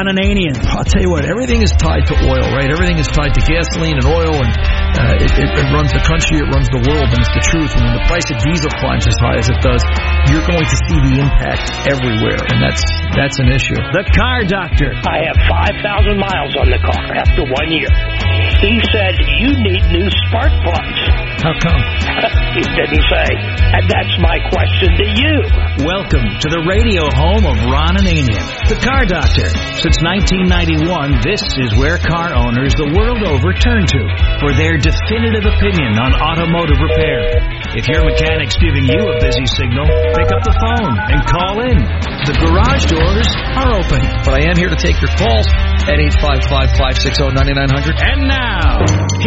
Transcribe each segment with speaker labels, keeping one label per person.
Speaker 1: Ron Ananian.
Speaker 2: I'll tell you what, everything is tied to oil, right? Everything is tied to gasoline and oil, and it runs the country, it runs the world, and it's the truth. And when the price of diesel climbs as high as it does, you're going to see the impact everywhere, and that's an issue.
Speaker 1: The Car Doctor.
Speaker 3: I have 5,000 miles on the car after 1 year. He said, you need new spark plugs.
Speaker 2: How come?
Speaker 3: He didn't say. And that's my question to you.
Speaker 1: Welcome to the radio home of Ron Ananian, the Car Doctor. Since 1991, this is where car owners the world over turn to for their definitive opinion on automotive repair. If your mechanic's giving you a busy signal, pick up the phone and call in. The garage doors are open.
Speaker 2: But I am here to take your calls at 855-560-9900.
Speaker 1: And now,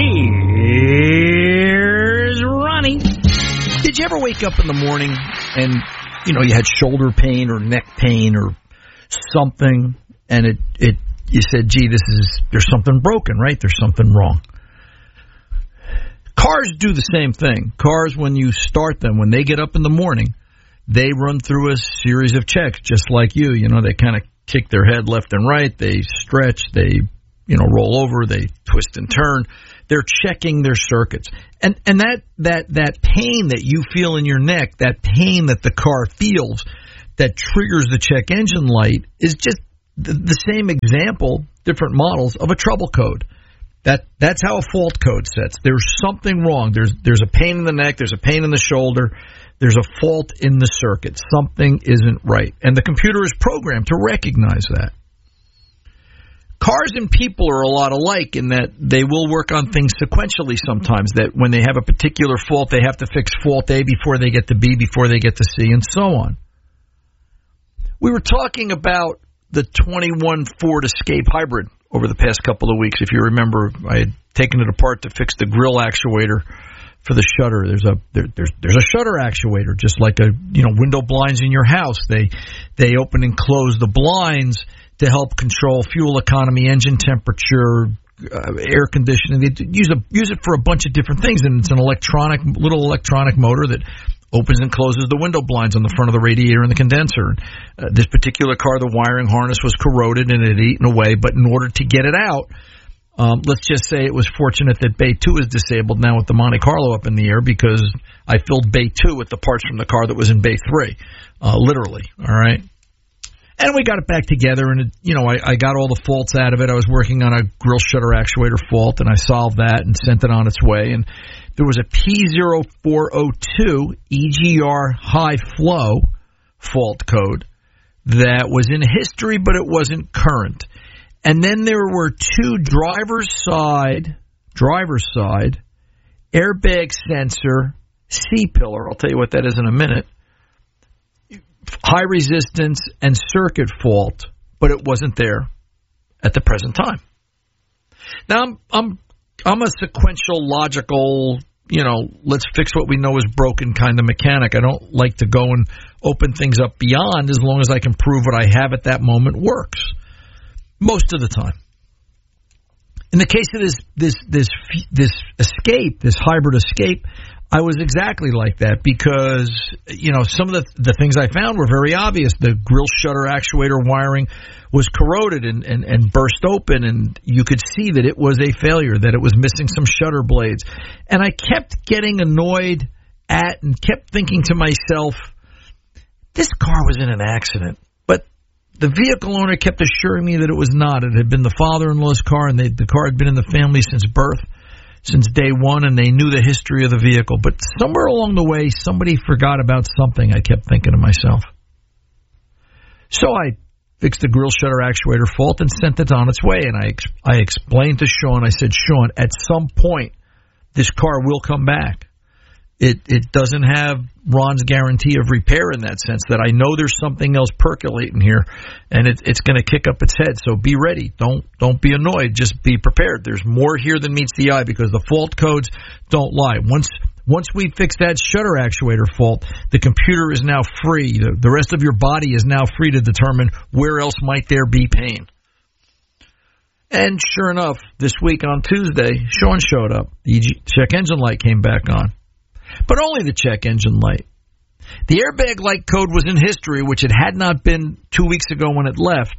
Speaker 1: here's Ronnie.
Speaker 2: Did you ever wake up in the morning and, you had shoulder pain or neck pain or something, and you said, gee, there's something broken, right? There's something wrong. Cars do the same thing. Cars, when you start them, when they get up in the morning, they run through a series of checks, just like you. They kind of kick their head left and right. They stretch. They, roll over. They twist and turn. They're checking their circuits. And that pain that you feel in your neck, that pain that the car feels that triggers the check engine light is just the same example, different models, of a trouble code. That's how a fault code sets. There's something wrong. There's a pain in the neck. There's a pain in the shoulder. There's a fault in the circuit. Something isn't right. And the computer is programmed to recognize that. Cars and people are a lot alike in that they will work on things sequentially sometimes, that when they have a particular fault, they have to fix fault A before they get to B, before they get to C, and so on. We were talking about the 21 Ford Escape Hybrid over the past couple of weeks. If you remember, I had taken it apart to fix the grill actuator for the shutter. There's a shutter actuator, just like window blinds in your house. They open and close the blinds to help control fuel economy, engine temperature, air conditioning. They use it for a bunch of different things, and it's an little electronic motor that opens and closes the window blinds on the front of the radiator and the condenser. This particular car, the wiring harness was corroded and it had eaten away, but in order to get it out, let's just say it was fortunate that Bay 2 is disabled now with the Monte Carlo up in the air, because I filled Bay 2 with the parts from the car that was in Bay 3, literally, all right? And we got it back together, and I got all the faults out of it. I was working on a grill shutter actuator fault, and I solved that and sent it on its way. And there was a P0402 EGR high flow fault code that was in history, but it wasn't current. And then there were two driver's side airbag sensor C-pillar. I'll tell you what that is in a minute. High resistance and circuit fault, but it wasn't there at the present time. Now, I'm a sequential, logical, let's fix what we know is broken kind of mechanic. I don't like to go and open things up beyond, as long as I can prove what I have at that moment works. Most of the time. In the case of this Escape, this hybrid Escape, I was exactly like that, because, some of the things I found were very obvious. The grill shutter actuator wiring was corroded and burst open, and you could see that it was a failure, that it was missing some shutter blades. And I kept getting annoyed at and kept thinking to myself, this car was in an accident. But the vehicle owner kept assuring me that it was not. It had been the father-in-law's car, and the car had been in the family since birth. Since day one, and they knew the history of the vehicle. But somewhere along the way, somebody forgot about something, I kept thinking to myself. So I fixed the grill shutter actuator fault and sent it on its way. And I explained to Sean, I said, Sean, at some point, this car will come back. It doesn't have Ron's guarantee of repair in that sense, that I know there's something else percolating here, and it's going to kick up its head. So be ready. Don't be annoyed. Just be prepared. There's more here than meets the eye, because the fault codes don't lie. Once we fix that shutter actuator fault, the computer is now free. The rest of your body is now free to determine where else might there be pain. And sure enough, this week on Tuesday, Sean showed up. The check engine light came back on. But only the check engine light. The airbag light code was in history, which it had not been 2 weeks ago when it left.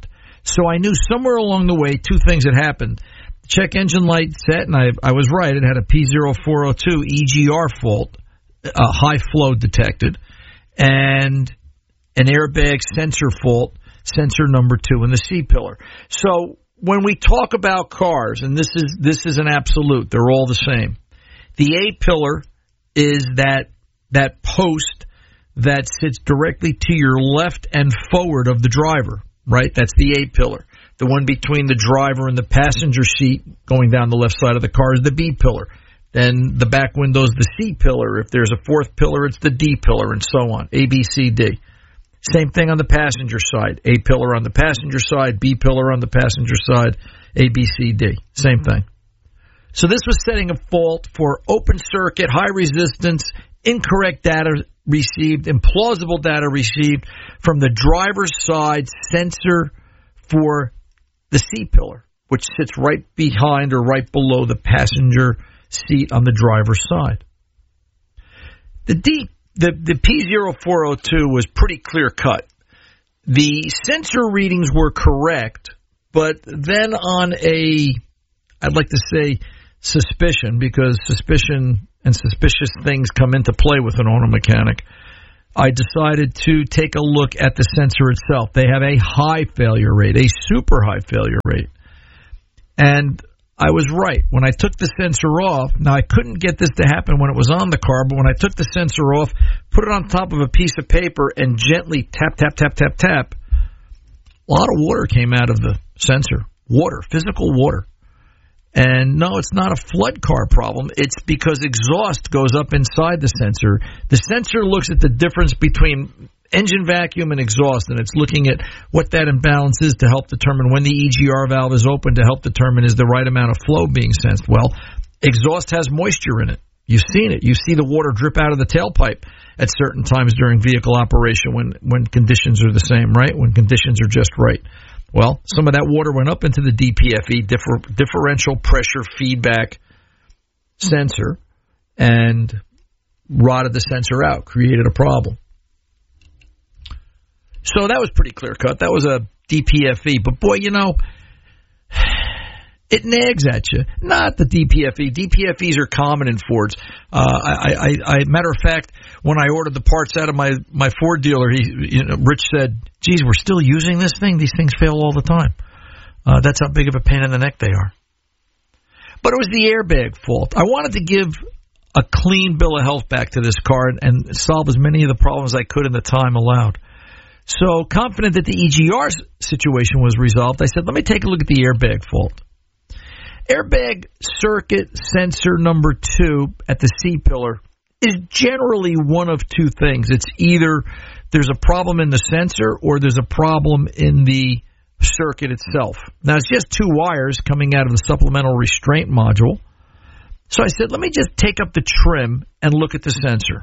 Speaker 2: So I knew somewhere along the way two things had happened. The check engine light set, and I was right. It had a P0402 EGR fault, high flow detected, and an airbag sensor fault, sensor number 2 in the C-pillar. So when we talk about cars, and this is an absolute, they're all the same. The A-pillar is that post that sits directly to your left and forward of the driver, right? That's the A-pillar. The one between the driver and the passenger seat going down the left side of the car is the B-pillar. Then the back window is the C-pillar. If there's a fourth pillar, it's the D-pillar, and so on, A, B, C, D. Same thing on the passenger side. A-pillar on the passenger side, B-pillar on the passenger side, A, B, C, D. Same thing. So this was setting a fault for open circuit, high resistance, incorrect data received, implausible data received from the driver's side sensor for the C-pillar, which sits right behind or right below the passenger seat on the driver's side. The P0402 was pretty clear cut. The sensor readings were correct, but then on I'd like to say suspicion, because suspicion and suspicious things come into play with an auto mechanic, I decided to take a look at the sensor itself. They have a high failure rate, a super high failure rate. And I was right. When I took the sensor off, now I couldn't get this to happen when it was on the car, but when I took the sensor off, put it on top of a piece of paper and gently tap, tap, tap, tap, tap, a lot of water came out of the sensor. Water, physical water. And no, it's not a flood car problem. It's because exhaust goes up inside the sensor. The sensor looks at the difference between engine vacuum and exhaust, and it's looking at what that imbalance is to help determine when the EGR valve is open, to help determine is the right amount of flow being sensed. Well, exhaust has moisture in it. You've seen it. You see the water drip out of the tailpipe at certain times during vehicle operation when conditions are the same, right? When conditions are just right. Well, some of that water went up into the DPFE, differential pressure feedback sensor, and rotted the sensor out, created a problem. So that was pretty clear cut. That was a DPFE. But boy, it nags at you. Not the DPFE. DPFEs are common in Fords. Matter of fact, when I ordered the parts out of my Ford dealer, Rich said, geez, we're still using this thing? These things fail all the time. That's how big of a pain in the neck they are. But it was the airbag fault. I wanted to give a clean bill of health back to this car and solve as many of the problems I could in the time allowed. So confident that the EGR situation was resolved, I said, let me take a look at the airbag fault. Airbag circuit sensor number 2 at the C-pillar is generally one of two things. It's either there's a problem in the sensor or there's a problem in the circuit itself. Now, it's just 2 wires coming out of the supplemental restraint module. So I said, let me just take up the trim and look at the sensor.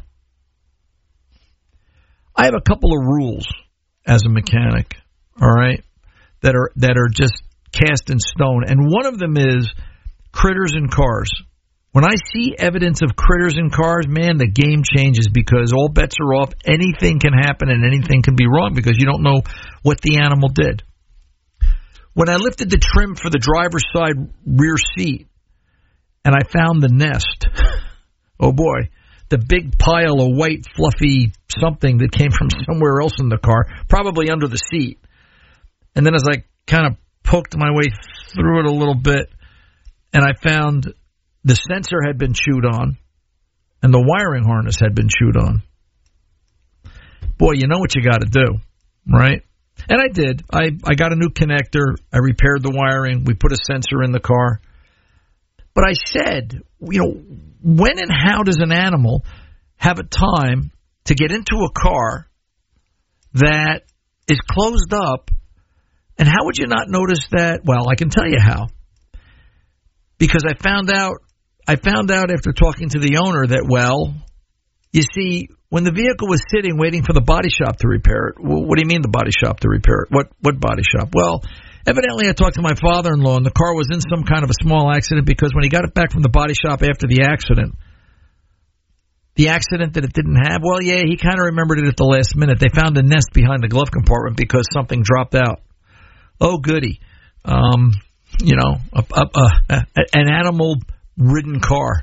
Speaker 2: I have a couple of rules as a mechanic, all right, that are just cast in stone. And one of them is critters in cars. When I see evidence of critters in cars, man, the game changes, because all bets are off. Anything can happen and anything can be wrong because you don't know what the animal did. When I lifted the trim for the driver's side rear seat and I found the nest, oh boy, the big pile of white fluffy something that came from somewhere else in the car, probably under the seat. And then as I kind of poked my way through it a little bit, and I found the sensor had been chewed on and the wiring harness had been chewed on. Boy, you know what you got to do, right? And I did. I got a new connector. I repaired the wiring. We put a sensor in the car. But I said, when and how does an animal have a time to get into a car that is closed up? And how would you not notice that? Well, I can tell you how. Because I found out after talking to the owner that, well, you see, when the vehicle was sitting waiting for the body shop to repair it, what do you mean the body shop to repair it? What body shop? Well, evidently I talked to my father-in-law, and the car was in some kind of a small accident, because when he got it back from the body shop after the accident that it didn't have, well, yeah, he kind of remembered it at the last minute. They found a nest behind the glove compartment because something dropped out. oh goody, an animal-ridden car.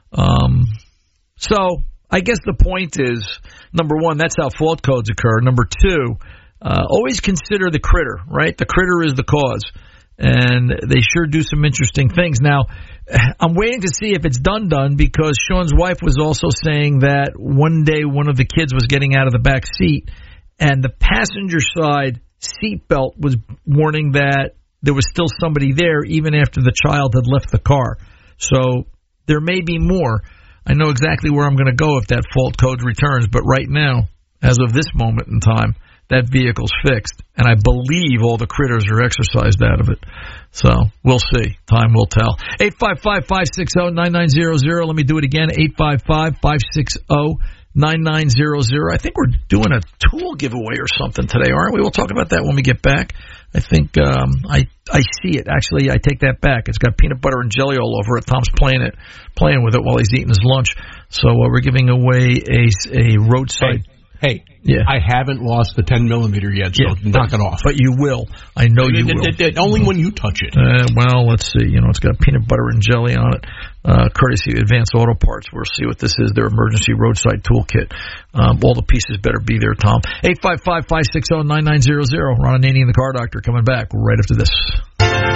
Speaker 2: So I guess the point is, number one, that's how fault codes occur. Number two, always consider the critter, right? The critter is the cause. And they sure do some interesting things. Now, I'm waiting to see if it's done because Sean's wife was also saying that one day one of the kids was getting out of the back seat, and the passenger side seatbelt was warning that there was still somebody there even after the child had left the car. So there may be more. I know exactly where I'm going to go if that fault code returns, but right now, as of this moment in time, that vehicle's fixed, and I believe all the critters are exercised out of it. So we'll see. Time will tell. 855-560-9900. Let me do it again. 855-560-9900. I think we're doing a tool giveaway or something today, aren't we? We'll talk about that when we get back. I think I see it. Actually, I take that back. It's got peanut butter and jelly all over it. Tom's playing with it while he's eating his lunch. So we're giving away a roadside.
Speaker 4: Hey,
Speaker 2: yeah.
Speaker 4: I haven't lost the 10mm yet, so knock it off.
Speaker 2: But you will. I know you will.
Speaker 4: Only when you touch it.
Speaker 2: Well, let's see. It's got peanut butter and jelly on it. Courtesy of Advanced Auto Parts. We'll see what this is. Their emergency roadside toolkit. All the pieces better be there, Tom. 855-560-9900. Ron Ananian, the Car Doctor, coming back right after this.